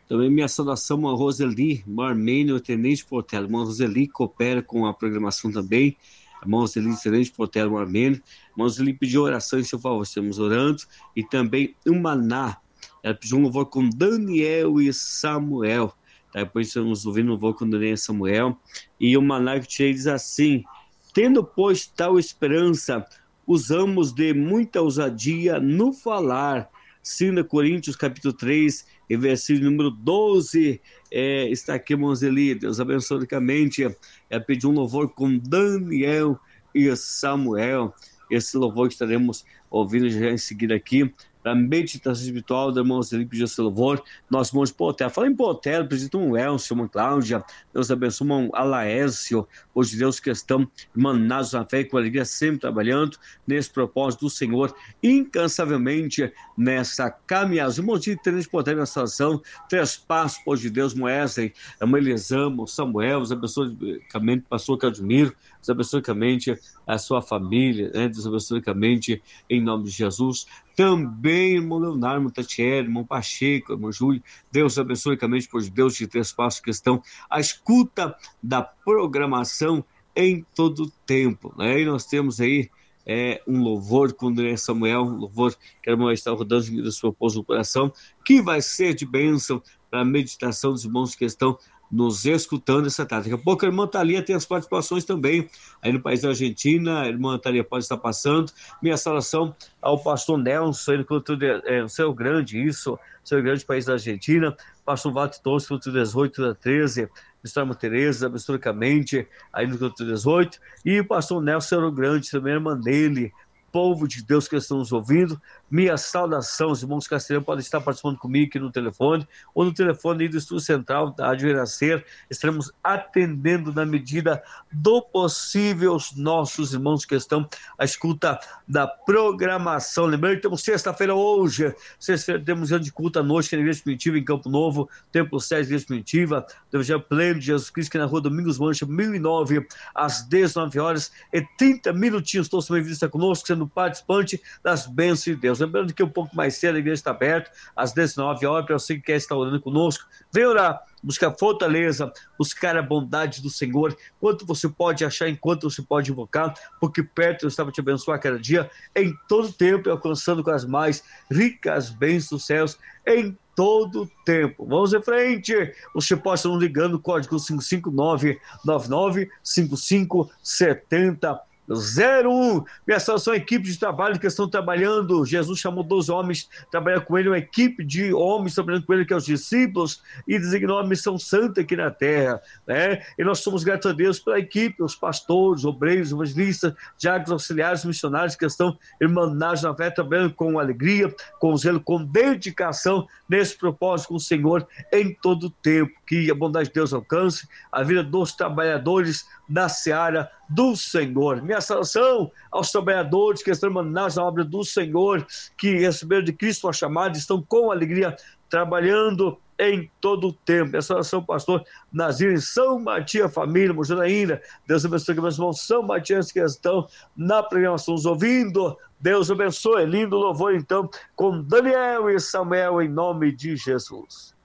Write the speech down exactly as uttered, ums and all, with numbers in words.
Também minha saudação a Roseli Marmênio, Tenente Portela. Irmã Roseli coopera com a programação também. A irmã Roseli, Tenente Portela Marmênio. A irmã Roseli pediu oração em seu favor, estamos orando. E também o Maná. Ela pediu um louvor com Daniel e Samuel. Tá? Depois estamos ouvindo um louvor com Daniel e Samuel. E o Maná que tirei diz assim: tendo, pois, tal esperança, usamos de muita ousadia no falar. Segunda Coríntios, capítulo três, e versículo número doze, é, está aqui, Monzeli. Deus abençoe ricamente. É pedir um louvor com Daniel e Samuel. Esse louvor que estaremos ouvindo já em seguida aqui. Para a meditação espiritual da irmã Zeli pediu seu louvor. Nosso irmão de Portela. Fala em Portela, pedido um Elcio, irmã Cláudia. Deus abençoe, irmão Alaésio. Hoje, Deus, questão, irmã Nazo na fé, com alegria, sempre trabalhando nesse propósito do Senhor, incansavelmente nessa caminhada. Os irmãos de Tenente Portela, na situação, três passos, hoje de Deus, Moesley, irmã Elisama, Samuel, os abençoe ricamente, pastor Cadmiro, os abençoe ricamente a sua família, né? Deus abençoe ricamente em nome de Jesus. Também, irmão Leonardo, irmão Tatiele, irmão Pacheco, irmão Júlio, Deus abençoe ricamente por Deus de três passos, questão, a escuta da programação em todo o tempo, né? E nós temos aí é, um louvor com o Samuel, um louvor que a irmã está rodando do seu posto no coração, que vai ser de bênção para a meditação dos irmãos que estão nos escutando essa tarde. Daqui a pouco a irmã Thalia tem as participações também, aí no país da Argentina, a irmã Thalia pode estar passando. Minha saudação ao pastor Nelson, ele cultura, é, o Céu Grande, isso, Céu Grande, país da Argentina, pastor Walter Torres, cultura dezoito da treze, Mistério Tereza, historicamente, aí no cultura dezoito, e o pastor Nelson Céu Grande, também a irmã dele, povo de Deus que estão nos ouvindo, minha saudação, os irmãos castelhanos podem estar participando comigo aqui no telefone, ou no telefone do Estúdio Central da Rádio Renascer. Estaremos atendendo na medida do possível os nossos irmãos que estão à escuta da programação. Lembrando que temos sexta-feira hoje, sexta-feira temos ano de culto à noite, na Igreja Primitiva em Campo Novo, Templo sete, Igreja Primitiva, do Evangelho Pleno de Jesus Cristo, que na rua Domingos Mancha, mil e nove, às dezenove horas e trinta minutinhos. Todos também visita conosco, sendo participante das bênçãos de Deus. Lembrando que um pouco mais cedo a igreja está aberta, às dezenove horas, para você que quer estar orando conosco, vem orar, buscar fortaleza, buscar a bondade do Senhor, quanto você pode achar, enquanto você pode invocar, porque perto eu estava te abençoar cada dia, em todo tempo, alcançando com as mais ricas bênçãos dos céus, em todo o tempo. Vamos em frente. Você pode estar nos ligando, código cinco cinco nove, nove nove cinco cinco sete zero zero um. Minha saudação à equipe de trabalho que estão trabalhando. Jesus chamou doze homens, trabalhar com ele, uma equipe de homens trabalhando com ele, que é os discípulos, e designou a missão santa aqui na terra, né? E nós somos gratos a Deus pela equipe, os pastores, obreiros, evangelistas, diáconos, auxiliares, missionários que estão irmanados na fé, trabalhando com alegria, com zelo, com dedicação nesse propósito com o Senhor em todo o tempo. Que a bondade de Deus alcance a vida dos trabalhadores da seara do Senhor. Minha saudação aos trabalhadores que estão irmanados na obra do Senhor, que receberam de Cristo a chamada, estão com alegria trabalhando em todo o tempo. Minha saudação, pastor Nazir, em São Matias, família, Mojanaína. Deus abençoe que meus irmãos São Matias que estão na programação nos ouvindo. Deus abençoe. Lindo louvor, então, com Daniel e Samuel, em nome de Jesus.